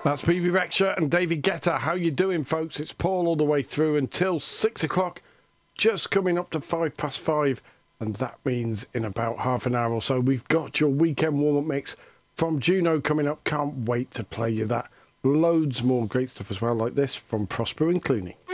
That's BB Rexha and David Guetta. How you doing, folks? It's Paul all the way through until 6 o'clock, just coming up to 5:05, and that means in about half an hour or so, we've got your weekend warm-up mix from Juno coming up. Can't wait to play you that. Loads more great stuff as well, like this from Prosper and Clooney.